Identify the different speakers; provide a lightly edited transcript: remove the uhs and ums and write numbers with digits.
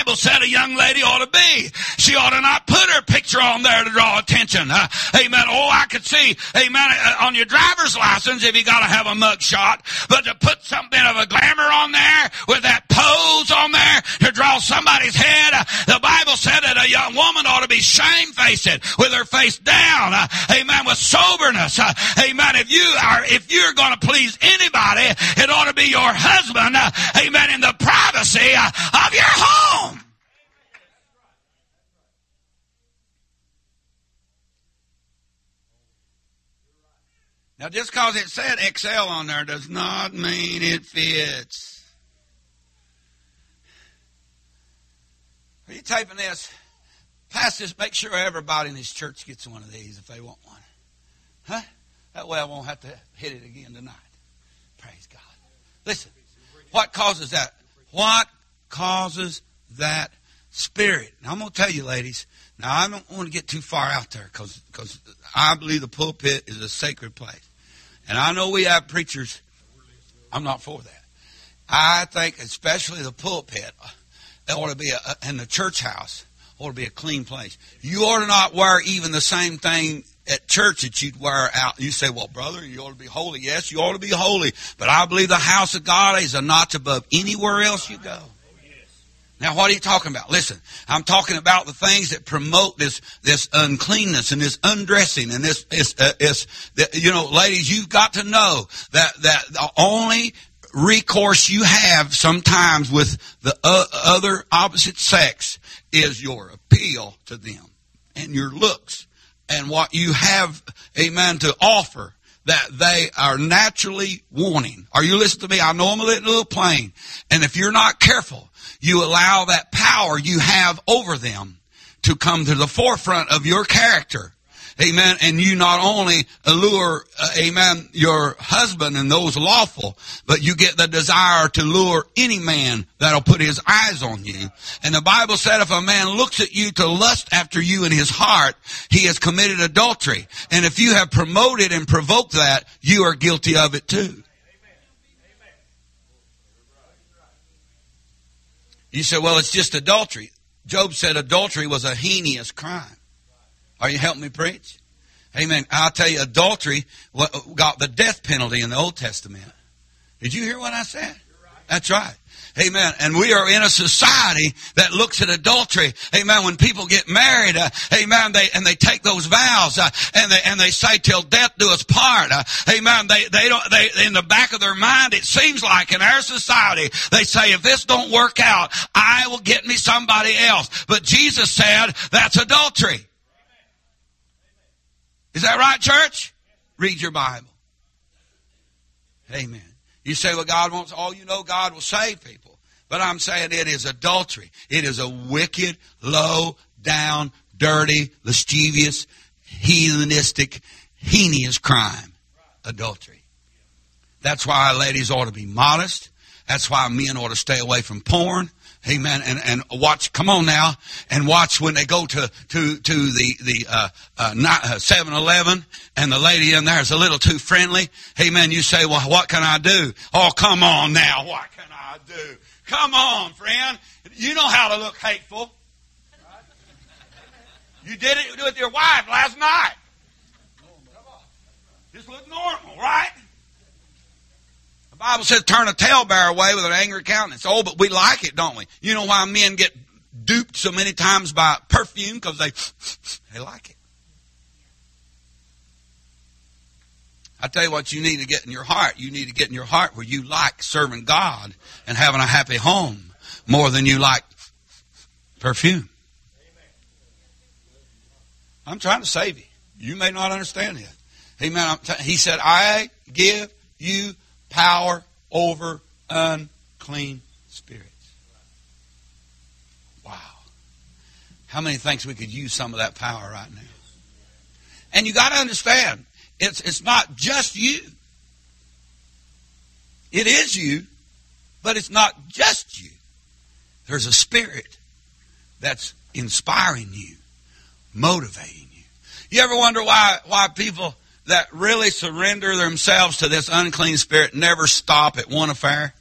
Speaker 1: Bible said a young lady ought to be. She ought to not put her picture on there to draw attention. Amen. Oh, I could see, amen, on your driver's license if you got to have a mug shot. But to put something of a glamour on there with that pose on there to draw somebody's head, the Bible said that a young woman ought to be shamefaced with her face down. Amen. With soberness. Amen. If you're going to please anybody, it ought to be your husband. Amen. In the privacy of your home. Now, just because it said XL on there does not mean it fits. Are you taping this? Pass this. Make sure everybody in this church gets one of these if they want one. Huh? That way I won't have to hit it again tonight. Praise God. Listen. What causes that? What causes that spirit? Now, I'm going to tell you, ladies. Now, I don't want to get too far out there because I believe the pulpit is a sacred place. And I know we have preachers. I'm not for that. I think especially the pulpit, it ought to be in the church house, ought to be a clean place. You ought to not wear even the same thing at church that you'd wear out. You say, well, brother, you ought to be holy. Yes, you ought to be holy. But I believe the house of God is a notch above anywhere else you go. Now, what are you talking about? Listen, I'm talking about the things that promote this uncleanness and this undressing and this ladies, you've got to know that the only recourse you have sometimes with the other opposite sex is your appeal to them and your looks and what you have, amen, to offer that they are naturally wanting. Are you listening to me? I know I'm a little plain. And if you're not careful, you allow that power you have over them to come to the forefront of your character. Amen. And you not only allure, amen, your husband and those lawful, but you get the desire to lure any man that'll put his eyes on you. And the Bible said if a man looks at you to lust after you in his heart, he has committed adultery. And if you have promoted and provoked that, you are guilty of it too. You say, well, it's just adultery. Job said adultery was a heinous crime. Are you helping me preach? Amen. I'll tell you, adultery got the death penalty in the Old Testament. Did you hear what I said? That's right. Amen. And we are in a society that looks at adultery. Amen. When people get married, amen, they take those vows, and they say till death do us part. Amen. They in the back of their mind, it seems like in our society, they say, if this don't work out, I will get me somebody else. But Jesus said that's adultery. Is that right, church? Read your Bible. Amen. You say, well, God wants, God will save people. But I'm saying it is adultery. It is a wicked, low down, dirty, lascivious, heathenistic, heinous crime. Adultery. That's why ladies ought to be modest. That's why men ought to stay away from porn. Amen. And watch, come on now, and watch when they go to the 7-Eleven and the lady in there is a little too friendly. Amen. You say, well, what can I do? Oh, come on now. What can I do? Come on, friend. You know how to look hateful. You did it with your wife last night. Just look normal, right? The Bible says turn a talebearer away with an angry countenance. Oh, but we like it, don't we? You know why men get duped so many times by perfume? Because they like it. I tell you what you need to get in your heart. You need to get in your heart where you like serving God and having a happy home more than you like perfume. I'm trying to save you. You may not understand this. Amen. He said, I give you power over unclean spirits. Wow. How many thinks we could use some of that power right now? And you got to understand, it's not just you. It is you, but it's not just you. There's a spirit that's inspiring you, motivating you. You ever wonder why people that really surrender themselves to this unclean spirit never stop at one affair?